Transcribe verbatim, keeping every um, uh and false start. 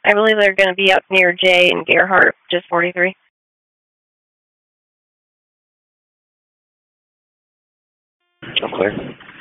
I believe they're going to be up near Jay and Gerhardt, just forty-three. I'm clear.